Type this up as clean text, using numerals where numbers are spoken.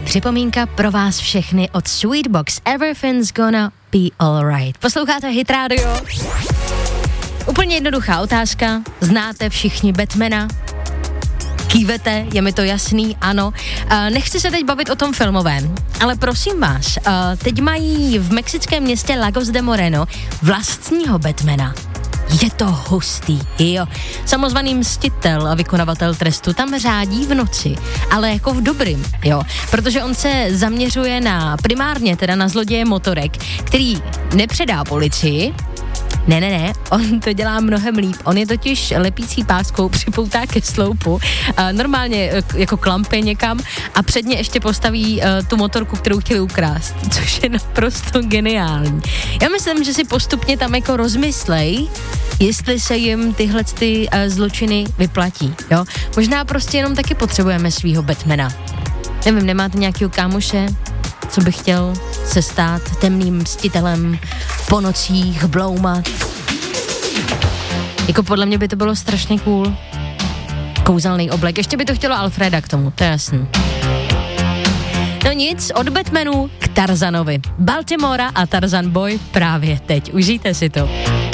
připomínka pro vás všechny od Sweetbox. Everything's gonna be alright. Posloucháte Hit Radio? Úplně jednoduchá otázka. Znáte všichni Batmana? Kývete, je mi to jasný, ano. Nechci se teď bavit o tom filmovém, ale prosím vás, teď mají v mexickém městě Lagos de Moreno vlastního Batmana. Je to hustý, jo. Samozvaný mstitel a vykonavatel trestu tam řádí v noci, ale jako v dobrým, jo. Protože on se zaměřuje primárně na zloděje motorek, který nepředá policii. Ne, on to dělá mnohem líp. On je totiž lepící páskou připoutá ke sloupu, normálně jako klampe někam a předně ještě postaví tu motorku, kterou chtěli ukrást, což je naprosto geniální. Já myslím, že si postupně tam jako rozmyslej, jestli se jim tyhle zločiny vyplatí, jo. Možná prostě jenom taky potřebujeme svýho Batmana. Nevím, nemáte nějakýho kámoše, co by chtěl se stát temným mstitelem po nocích, bloumat. Jako podle mě by to bylo strašně cool. Kouzelný oblek. Ještě by to chtělo Alfreda k tomu, to je jasný. No nic, od Batmanu k Tarzanovi. Baltimora a Tarzan Boy právě teď. Užijte si to.